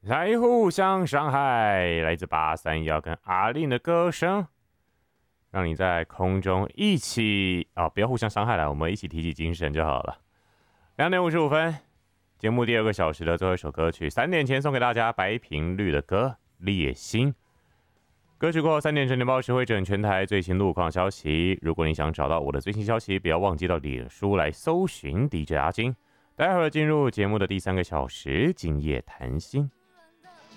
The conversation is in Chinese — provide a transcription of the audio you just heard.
来互相伤害，来自831跟阿令的歌声，让你在空中一起不要互相伤害了，我们一起提起精神就好了。2点55分，节目第2个小时的最后一首歌曲，3点前送给大家白频率的歌《烈心》。歌曲过后3点整点报时会整全台最新路况消息。如果你想找到我的最新消息，不要忘记到脸书来搜寻 DJ 阿金。待会儿进入节目的第3个小时，今夜谈心。